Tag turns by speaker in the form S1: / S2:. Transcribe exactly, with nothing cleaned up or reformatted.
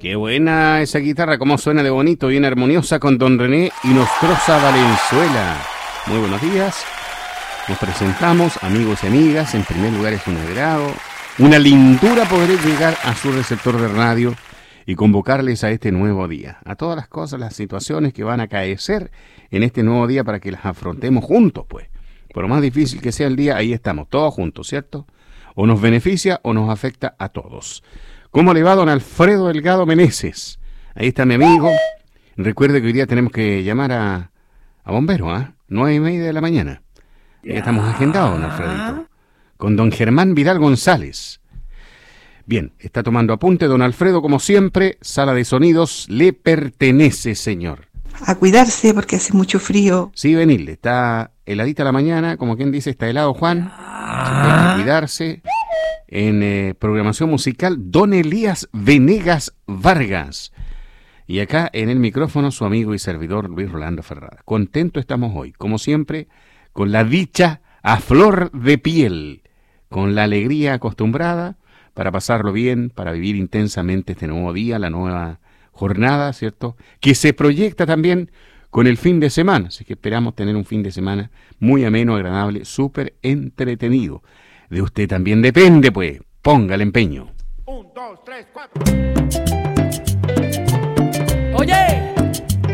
S1: Qué buena esa guitarra, cómo suena de bonito, bien armoniosa con Don René y Nostroza Valenzuela. Muy buenos días, nos presentamos, amigos y amigas. En primer lugar, es un agrado, una lindura poder llegar a su receptor de radio y convocarles a este nuevo día, a todas las cosas, las situaciones que van a acaecer en este nuevo día para que las afrontemos juntos, pues. Por lo más difícil que sea el día, ahí estamos, todos juntos, ¿cierto? O nos beneficia o nos afecta a todos. ¿Cómo le va don Alfredo Delgado Meneses? Ahí está mi amigo. Recuerde que hoy día tenemos que llamar a, a bombero, ¿ah? ¿eh? Nueve y media de la mañana. Ya estamos agendados, don Alfredito. Con don Germán Vidal González. Bien, está tomando apunte don Alfredo, como siempre. Sala de sonidos le pertenece, señor.
S2: A cuidarse porque hace mucho frío.
S1: Sí, venirle. Está heladita la mañana, como quien dice, está helado Juan. Se puede cuidarse. En eh, programación musical, don Elías Venegas Vargas. Y acá en el micrófono su amigo y servidor Luis Rolando Ferrada. Contento estamos hoy, como siempre, con la dicha a flor de piel, con la alegría acostumbrada para pasarlo bien, para vivir intensamente este nuevo día, la nueva jornada, ¿cierto? Que se proyecta también con el fin de semana, así que esperamos tener un fin de semana muy ameno, agradable, súper entretenido. De usted también depende, pues. Ponga el empeño.
S3: Un, dos, tres, cuatro. Oye.